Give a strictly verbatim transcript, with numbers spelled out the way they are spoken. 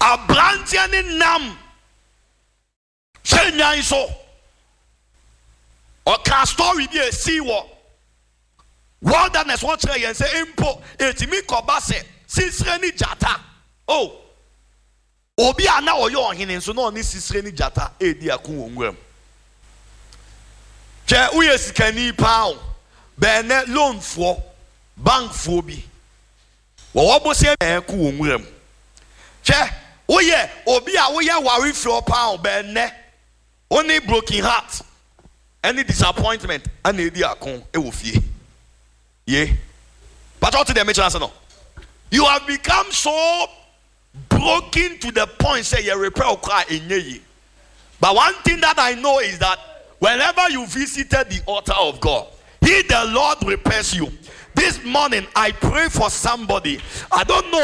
abrantia ni nam shenyan so or can story be a see what wilderness what say and say impo etimi koba se sisre ni jata oh obi ana oyo ohene so no ni sisre ni jata edi akun onwam che uye sikani pa bene loan for bank for bi wo wo se e ku onwam che uye obi a wo ye worry floor pa bene only broken heart any disappointment and edi akun e wo fie yeah but what to the mention answer no you have become so broken to the point say you repair or cry in ye. But one thing that I know is that whenever you visited the altar of God, He the Lord repairs you. This morning I pray for somebody. I don't know